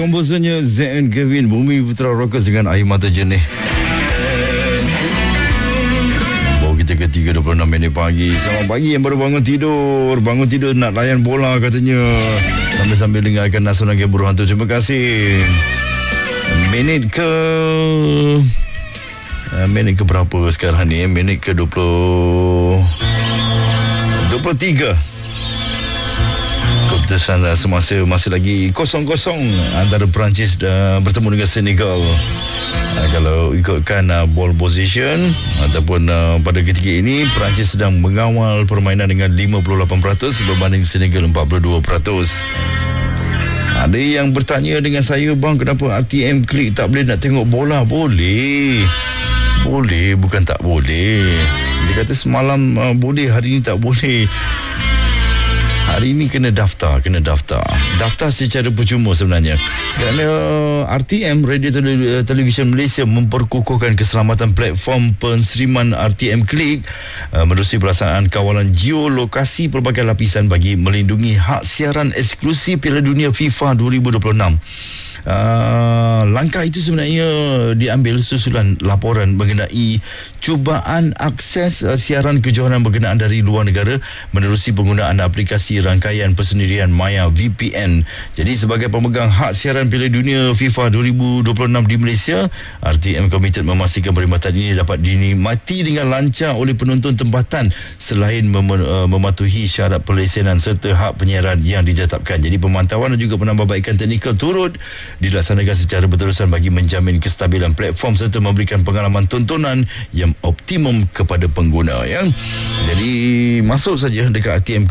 komposernya ZN Kevin, Bumi Putra Rockers dengan Air Mata Jernih. Bawa kita ke 3.26 minit pagi. Selamat pagi yang baru bangun tidur. Bangun tidur nak layan bola katanya, sambil-sambil dengarkan Nasional Game Buruh Hantu. Terima kasih. Minit ke berapa sekarang ni? Minit ke 23. Keputusan semasa masih lagi 0-0 antara Perancis bertemu dengan Senegal. Kalau ikutkan ball position ataupun pada ketika ini, Perancis sedang mengawal permainan dengan 58% berbanding Senegal 42%. Ada yang bertanya dengan saya, bang, kenapa RTM Klik tak boleh nak tengok bola? Boleh, bukan tak boleh. Dia kata semalam boleh, hari ini tak boleh. Hari ini kena daftar. Daftar secara percuma sebenarnya. Kerana RTM, Radio Television Malaysia, memperkukuhkan keselamatan platform penseriman RTM Klik menerusi pelaksanaan kawalan geolokasi pelbagai lapisan bagi melindungi hak siaran eksklusif Piala Dunia FIFA 2026. Langkah itu sebenarnya diambil susulan laporan mengenai cubaan akses siaran kejohanan berkenaan dari luar negara menerusi penggunaan aplikasi rangkaian persendirian Maya VPN. Jadi sebagai pemegang hak siaran Piala Dunia FIFA 2026 di Malaysia, RTM komited memastikan perkhidmatan ini dapat dinikmati dengan lancar oleh penonton tempatan selain mematuhi syarat pelesenan serta hak penyiaran yang ditetapkan. Jadi pemantauan dan juga penambahbaikan teknikal turut dilaksanakan secara berterusan bagi menjamin kestabilan platform serta memberikan pengalaman tontonan yang optimum kepada pengguna, ya. Jadi masuk saja dekat RTM